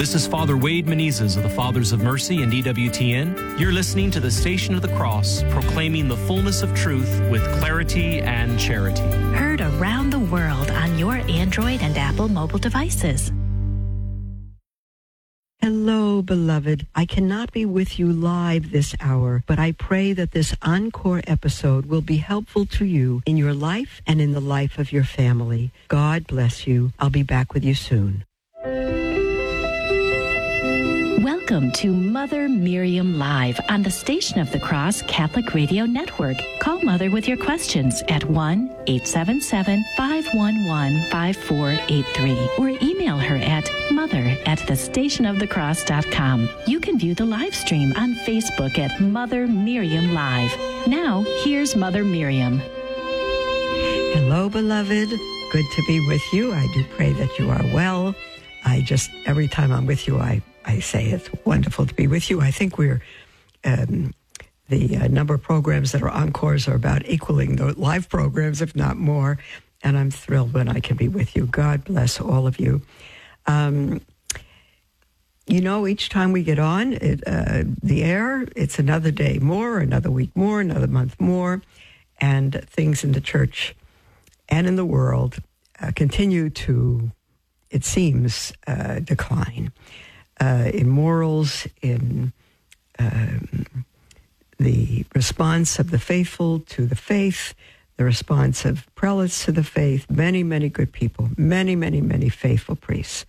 This is Father Wade Menezes of the Fathers of Mercy and EWTN. You're listening to the Station of the Cross, proclaiming the fullness of truth with clarity and charity. Heard around the world on your Android and Apple mobile devices. Hello, beloved. I cannot be with you live this hour, but I pray that this encore episode will be helpful to you in your life and in the life of your family. God bless you. I'll be back with you soon. Welcome to Mother Miriam Live on the Station of the Cross Catholic Radio Network. Call Mother with your questions at 1-877-511-5483 or email her at mother@thestationofthecross.com. You can view the live stream on Facebook at Mother Miriam Live. Now, here's Mother Miriam. Hello, beloved. Good to be with you. I do pray that you are well. Every time I'm with you, I say it's wonderful to be with you. I think we're, the number of programs that are encores are about equaling the live programs, if not more. And I'm thrilled when I can be with you. God bless all of you. Each time we get on the air, it's another day more, another week more, another month more. And things in the church and in the world continue to, it seems, decline. In morals, in the response of the faithful to the faith, the response of prelates to the faith, many, many good people, many, many, many faithful priests.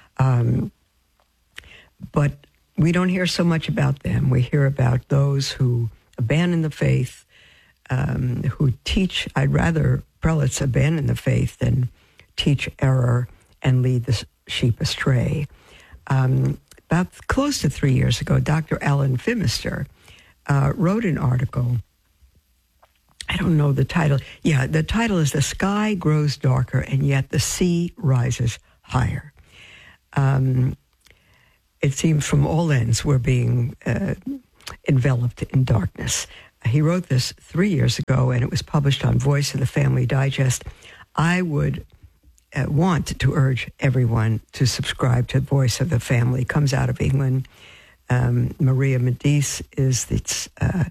But we don't hear so much about them. We hear about those who abandon the faith, who teach. I'd rather prelates abandon the faith than teach error and lead the sheep astray. About close to 3 years ago, Dr. Alan Phimister wrote an article. I don't know the title. Yeah, the title is "The Sky Grows Darker and Yet the Sea Rises Higher." It seems from all ends we're being enveloped in darkness. He wrote this 3 years ago, and it was published on Voice of the Family Digest. I would want to urge everyone to subscribe to Voice of the Family. It comes out of England. Maria Medice is its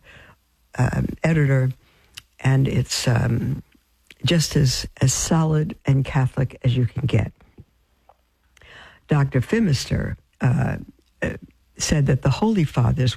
editor, and it's just as solid and Catholic as you can get. Dr. Phimister said that the Holy Fathers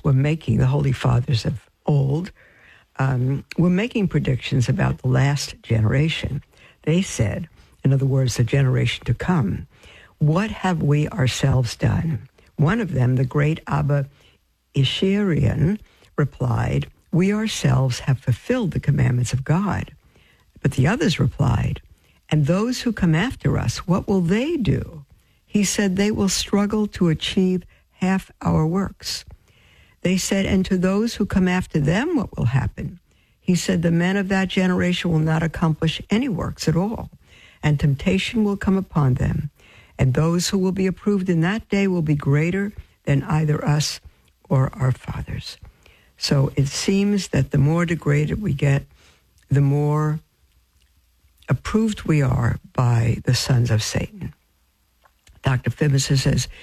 of old, were making predictions about the last generation. They said, in other words, the generation to come, what have we ourselves done? One of them, the great Abba Isharian, replied, we ourselves have fulfilled the commandments of God. But the others replied, and those who come after us, what will they do? He said, they will struggle to achieve half our works. They said, and to those who come after them, what will happen? He said, the men of that generation will not accomplish any works at all, and temptation will come upon them. And those who will be approved in that day will be greater than either us or our fathers. So it seems that the more degraded we get, the more approved we are by the sons of Satan. Dr. Phimister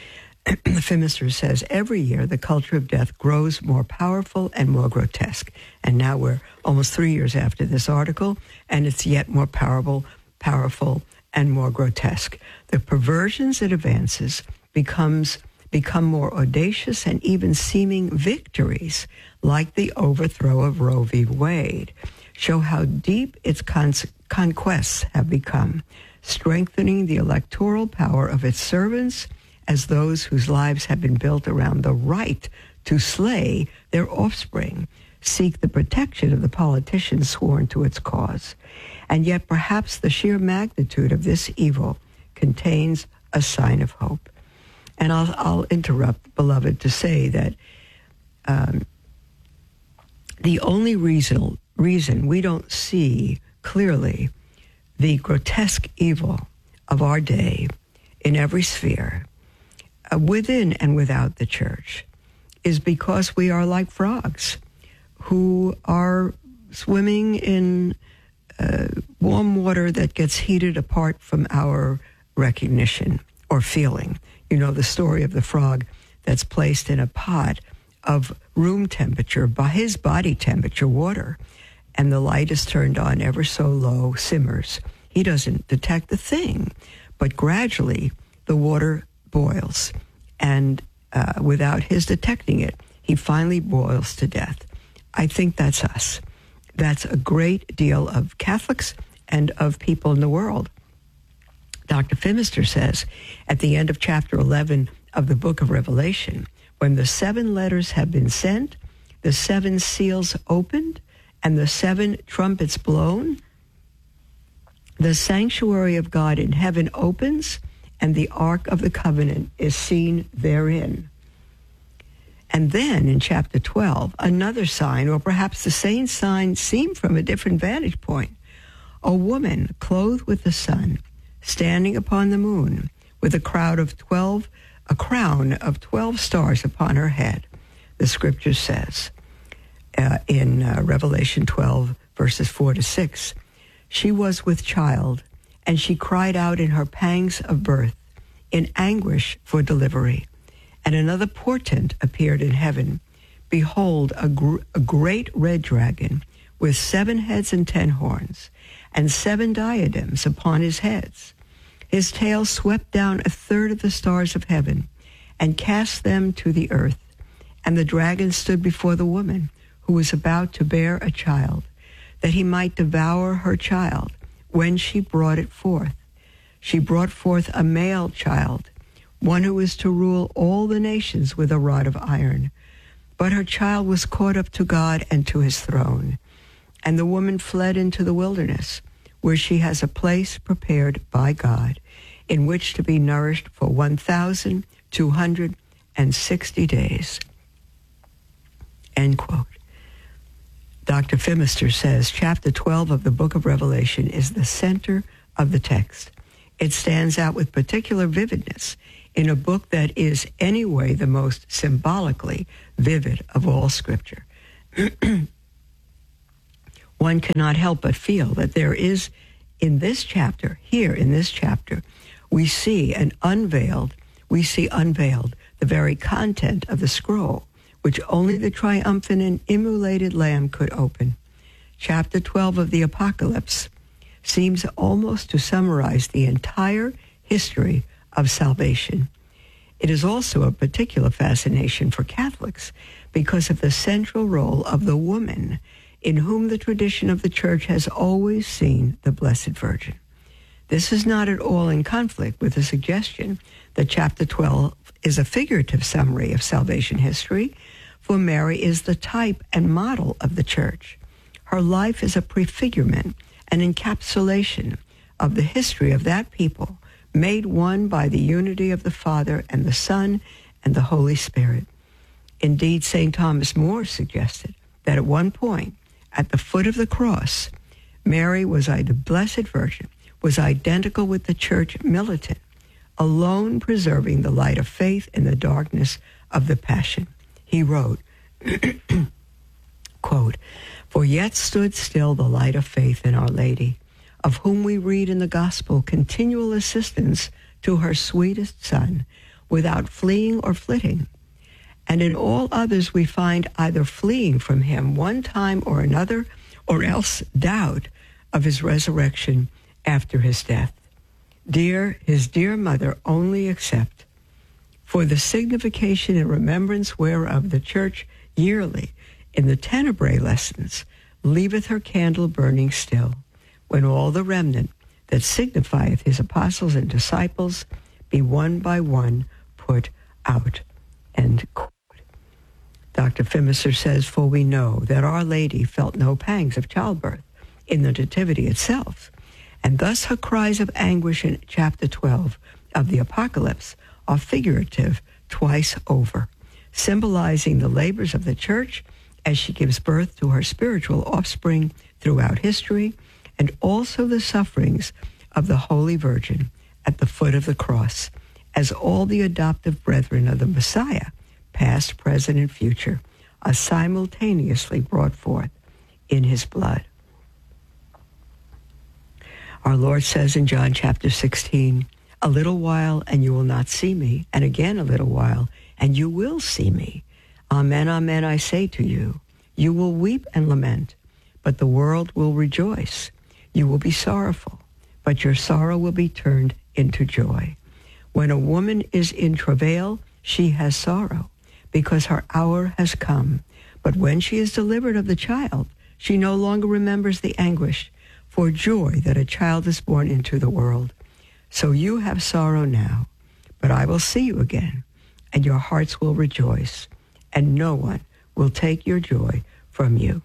says, every year the culture of death grows more powerful and more grotesque. And now we're almost 3 years after this article, and it's yet more powerful and more grotesque. The perversions it advances become more audacious and even seeming victories, like the overthrow of Roe v. Wade, show how deep its conquests have become, strengthening the electoral power of its servants as those whose lives have been built around the right to slay their offspring seek the protection of the politicians sworn to its cause. And yet perhaps the sheer magnitude of this evil contains a sign of hope. And I'll interrupt, beloved, to say that the only reason we don't see clearly the grotesque evil of our day in every sphere, within and without the church, is because we are like frogs who are swimming in warm water that gets heated apart from our recognition or feeling. You know the story of the frog that's placed in a pot of room temperature, by his body temperature water, and the light is turned on ever so low, simmers. He doesn't detect the thing, but gradually the water boils, and without his detecting it, he finally boils to death. I think that's us. That's a great deal of Catholics and of people in the world. Dr. Phimister says at the end of chapter 11 of the book of Revelation, when the 7 letters have been sent, the 7 seals opened, and the 7 trumpets blown, the sanctuary of God in heaven opens, and the Ark of the Covenant is seen therein. And then in chapter 12, another sign, or perhaps the same sign seen from a different vantage point, a woman clothed with the sun, standing upon the moon, with a crown of 12 stars upon her head. The scripture says in Revelation 12, verses 4 to 6, she was with child, and she cried out in her pangs of birth, in anguish for delivery. And another portent appeared in heaven. Behold, a great red dragon with 7 heads and 10 horns, and 7 diadems upon his heads. His tail swept down 1/3 of the stars of heaven and cast them to the earth. And the dragon stood before the woman who was about to bear a child, that he might devour her child when she brought it forth. She brought forth a male child, one who is to rule all the nations with a rod of iron. But her child was caught up to God and to his throne. And the woman fled into the wilderness, where she has a place prepared by God, in which to be nourished for 1,260 days. End quote. Dr. Phimister says chapter 12 of the book of Revelation is the center of the text. It stands out with particular vividness in a book that is anyway the most symbolically vivid of all Scripture. One cannot help but feel that there is in this chapter, we see unveiled the very content of the scroll, which only the triumphant and immolated Lamb could open. Chapter 12 of the Apocalypse seems almost to summarize the entire history of salvation. It is also a particular fascination for Catholics because of the central role of the woman, in whom the tradition of the Church has always seen the Blessed Virgin. This is not at all in conflict with the suggestion that chapter 12 is a figurative summary of salvation history, for Mary is the type and model of the Church. Her life is a prefigurement, an encapsulation of the history of that people, made one by the unity of the Father and the Son and the Holy Spirit. Indeed, St. Thomas More suggested that at one point, at the foot of the cross, Mary the Blessed Virgin, was identical with the Church militant, alone preserving the light of faith in the darkness of the Passion. He wrote, quote, "For yet stood still the light of faith in Our Lady, of whom we read in the Gospel continual assistance to her sweetest Son, without fleeing or flitting. And in all others we find either fleeing from him one time or another, or else doubt of his resurrection after his death. His dear mother only except, for the signification and remembrance whereof the Church yearly in the Tenebrae lessons leaveth her candle burning still, when all the remnant that signifieth his apostles and disciples be one by one put out." End quote. Dr. Phimister says, "For we know that Our Lady felt no pangs of childbirth in the Nativity itself, and thus her cries of anguish in chapter 12 of the Apocalypse are figurative twice over, symbolizing the labors of the Church as she gives birth to her spiritual offspring throughout history, and also the sufferings of the Holy Virgin at the foot of the cross, as all the adoptive brethren of the Messiah, past, present, and future, are simultaneously brought forth in his blood." Our Lord says in John chapter 16, A little while, and you will not see me, and again a little while, and you will see me. Amen, amen, I say to you, you will weep and lament, but the world will rejoice. You will be sorrowful, but your sorrow will be turned into joy. When a woman is in travail, she has sorrow, because her hour has come. But when she is delivered of the child, she no longer remembers the anguish for joy that a child is born into the world. So you have sorrow now, but I will see you again, and your hearts will rejoice, and no one will take your joy from you.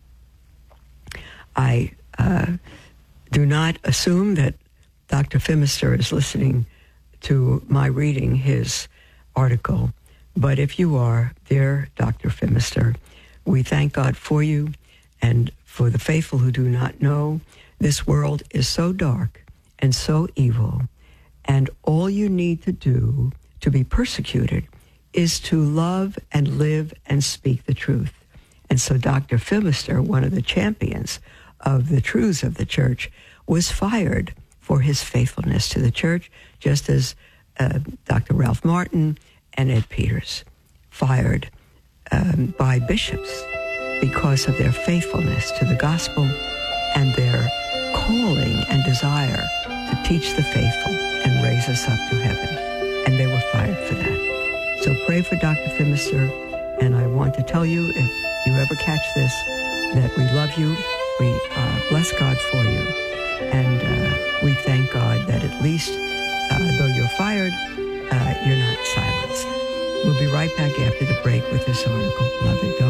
I do not assume that Dr. Phimister is listening to my reading his article, but if you are, dear Dr. Phimister, we thank God for you, and for the faithful who do not know, this world is so dark and so evil, and all you need to do to be persecuted is to love and live and speak the truth. And so Dr. Phimister, one of the champions of the truths of the church, was fired for his faithfulness to the church, just as Dr. Ralph Martin and Ed Peters fired by bishops because of their faithfulness to the gospel and their calling and desire to teach the faithful and raise us up to heaven. And they were fired for that. So pray for Dr. Phimister, and I want to tell you, if you ever catch this, that we love you, we bless God for you, and we thank God that at least, though you're fired, you're not silenced. We'll be right back after the break with this article. Love it.